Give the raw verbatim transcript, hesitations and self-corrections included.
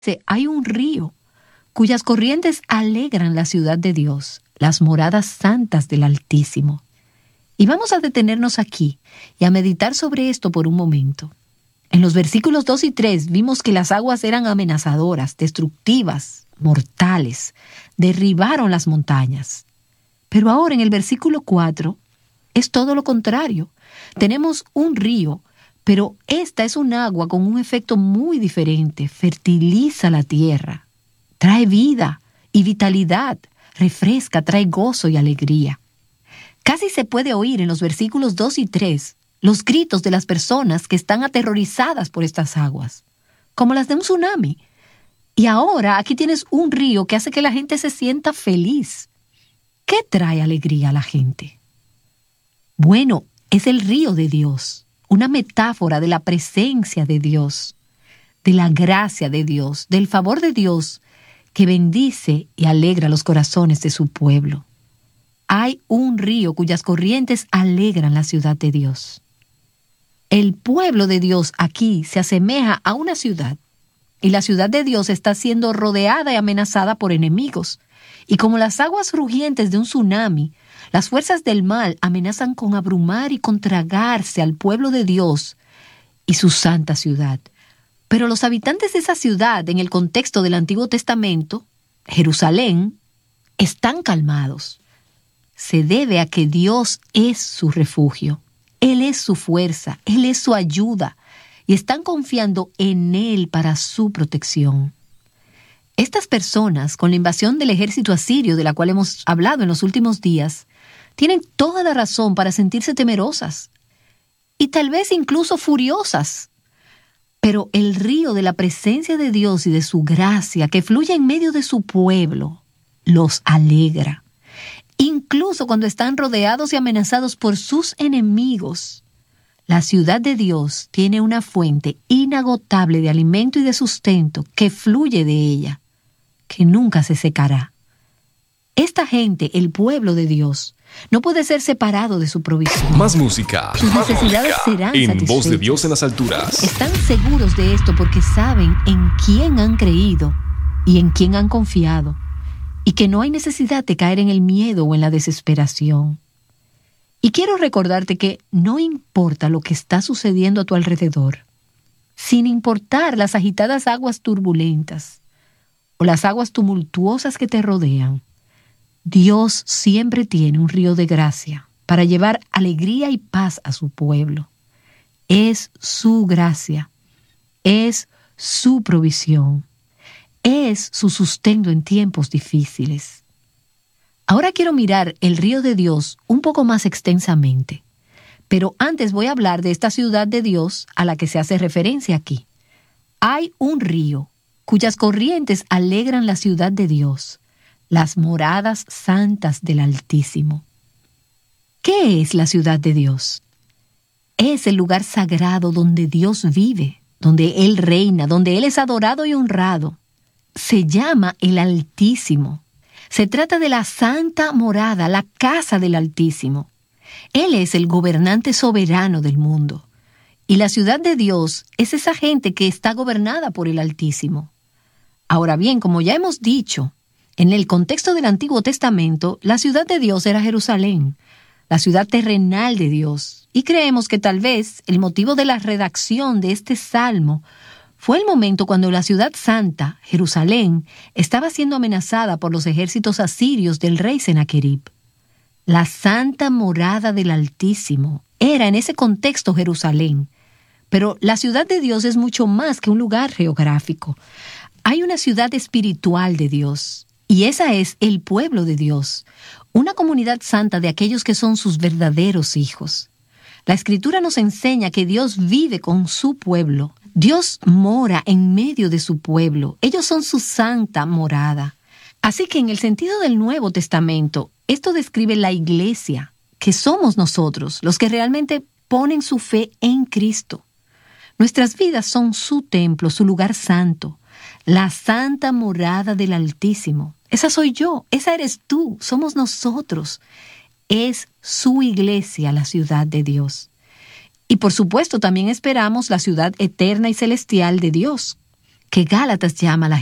hay un río cuyas corrientes alegran la ciudad de Dios, las moradas santas del Altísimo. Y vamos a detenernos aquí y a meditar sobre esto por un momento. En los versículos dos y tres vimos que las aguas eran amenazadoras, destructivas, mortales, derribaron las montañas. Pero ahora en el versículo cuatro es todo lo contrario. Tenemos un río, pero esta es un agua con un efecto muy diferente. Fertiliza la tierra, trae vida y vitalidad, refresca, trae gozo y alegría. Casi se puede oír en los versículos dos y tres los gritos de las personas que están aterrorizadas por estas aguas, como las de un tsunami. Y ahora aquí tienes un río que hace que la gente se sienta feliz. ¿Qué trae alegría a la gente? Bueno, es el río de Dios, una metáfora de la presencia de Dios, de la gracia de Dios, del favor de Dios que bendice y alegra los corazones de su pueblo. Hay un río cuyas corrientes alegran la ciudad de Dios. El pueblo de Dios aquí se asemeja a una ciudad, y la ciudad de Dios está siendo rodeada y amenazada por enemigos. Y como las aguas rugientes de un tsunami, las fuerzas del mal amenazan con abrumar y con tragarse al pueblo de Dios y su santa ciudad. Pero los habitantes de esa ciudad, en el contexto del Antiguo Testamento, Jerusalén, están calmados. Se debe a que Dios es su refugio. Él es su fuerza, Él es su ayuda, y están confiando en Él para su protección. Estas personas, con la invasión del ejército asirio de la cual hemos hablado en los últimos días, tienen toda la razón para sentirse temerosas y tal vez incluso furiosas. Pero el río de la presencia de Dios y de su gracia que fluye en medio de su pueblo los alegra. Incluso cuando están rodeados y amenazados por sus enemigos, la ciudad de Dios tiene una fuente inagotable de alimento y de sustento que fluye de ella, que nunca se secará. Esta gente, el pueblo de Dios, no puede ser separado de su provisión. Más música. Sus Más necesidades música. serán En satisfechas. Voz de Dios en las alturas. Están seguros de esto porque saben en quién han creído y en quién han confiado, y que no hay necesidad de caer en el miedo o en la desesperación. Y quiero recordarte que no importa lo que está sucediendo a tu alrededor, sin importar las agitadas aguas turbulentas o las aguas tumultuosas que te rodean, Dios siempre tiene un río de gracia para llevar alegría y paz a su pueblo. Es su gracia, es su provisión, es su sustento en tiempos difíciles. Ahora quiero mirar el río de Dios un poco más extensamente, pero antes voy a hablar de esta ciudad de Dios a la que se hace referencia aquí. Hay un río cuyas corrientes alegran la ciudad de Dios, las moradas santas del Altísimo. ¿Qué es la ciudad de Dios? Es el lugar sagrado donde Dios vive, donde Él reina, donde Él es adorado y honrado. Se llama el Altísimo. Se trata de la santa morada, la casa del Altísimo. Él es el gobernante soberano del mundo. Y la ciudad de Dios es esa gente que está gobernada por el Altísimo. Ahora bien, como ya hemos dicho, en el contexto del Antiguo Testamento, la ciudad de Dios era Jerusalén, la ciudad terrenal de Dios. Y creemos que tal vez el motivo de la redacción de este salmo fue el momento cuando la ciudad santa, Jerusalén, estaba siendo amenazada por los ejércitos asirios del rey Sennacherib. La santa morada del Altísimo era en ese contexto Jerusalén. Pero la ciudad de Dios es mucho más que un lugar geográfico. Hay una ciudad espiritual de Dios, y esa es el pueblo de Dios, una comunidad santa de aquellos que son sus verdaderos hijos. La Escritura nos enseña que Dios vive con su pueblo. Dios mora en medio de su pueblo. Ellos son su santa morada. Así que en el sentido del Nuevo Testamento, esto describe la iglesia, que somos nosotros, los que realmente ponen su fe en Cristo. Nuestras vidas son su templo, su lugar santo, la santa morada del Altísimo. Esa soy yo, esa eres tú, somos nosotros. Es su iglesia, la ciudad de Dios. Y por supuesto también esperamos la ciudad eterna y celestial de Dios. que Gálatas llama la